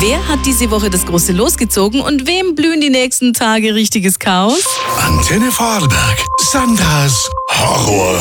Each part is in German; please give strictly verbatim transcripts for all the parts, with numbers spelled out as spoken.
Wer hat diese Woche das große Los gezogen und wem blühen die nächsten Tage richtiges Chaos? Antenne Vorarlberg, Sandras Horror.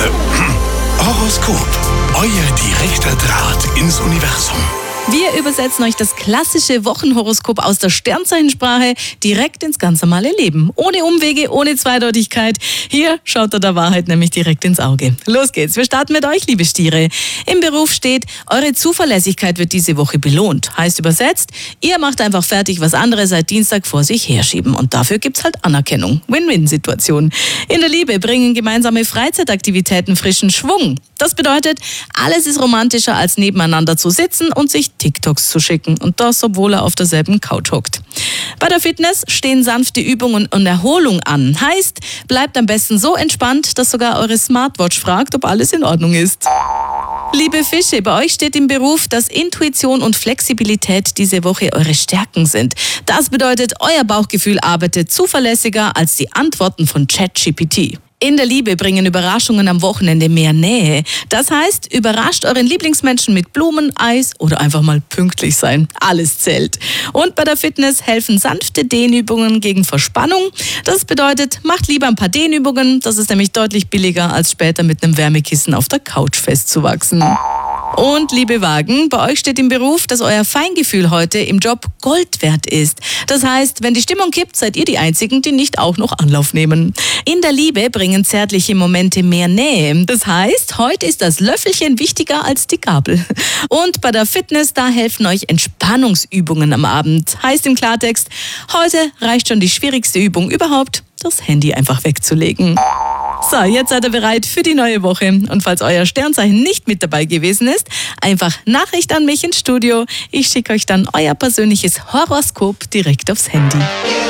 Äh, Horoskop. Euer direkter Draht ins Universum. Wir übersetzen euch das klassische Wochenhoroskop aus der Sternzeichensprache direkt ins ganz normale Leben. Ohne Umwege, ohne Zweideutigkeit. Hier schaut er der Wahrheit nämlich direkt ins Auge. Los geht's, wir starten mit euch, liebe Stiere. Im Beruf steht, eure Zuverlässigkeit wird diese Woche belohnt. Heißt übersetzt, ihr macht einfach fertig, was andere seit Dienstag vor sich herschieben. Und dafür gibt's halt Anerkennung. Win-Win-Situation. In der Liebe bringen gemeinsame Freizeitaktivitäten frischen Schwung. Das bedeutet, alles ist romantischer als nebeneinander zu sitzen und sich TikToks zu schicken. Und das, obwohl er auf derselben Couch hockt. Bei der Fitness stehen sanfte Übungen und Erholung an. Heißt, bleibt am besten so entspannt, dass sogar eure Smartwatch fragt, ob alles in Ordnung ist. Liebe Fische, bei euch steht im Beruf, dass Intuition und Flexibilität diese Woche eure Stärken sind. Das bedeutet, euer Bauchgefühl arbeitet zuverlässiger als die Antworten von ChatGPT. In der Liebe bringen Überraschungen am Wochenende mehr Nähe. Das heißt, überrascht euren Lieblingsmenschen mit Blumen, Eis oder einfach mal pünktlich sein. Alles zählt. Und bei der Fitness helfen sanfte Dehnübungen gegen Verspannung. Das bedeutet, macht lieber ein paar Dehnübungen. Das ist nämlich deutlich billiger, als später mit einem Wärmekissen auf der Couch festzuwachsen. Und liebe Wagen, bei euch steht im Beruf, dass euer Feingefühl heute im Job Gold wert ist. Das heißt, wenn die Stimmung kippt, seid ihr die Einzigen, die nicht auch noch Anlauf nehmen. In der Liebe bringen zärtliche Momente mehr Nähe. Das heißt, heute ist das Löffelchen wichtiger als die Gabel. Und bei der Fitness, da helfen euch Entspannungsübungen am Abend. Heißt im Klartext, heute reicht schon die schwierigste Übung überhaupt, das Handy einfach wegzulegen. So, jetzt seid ihr bereit für die neue Woche. Und falls euer Sternzeichen nicht mit dabei gewesen ist, einfach Nachricht an mich ins Studio. Ich schicke euch dann euer persönliches Horoskop direkt aufs Handy.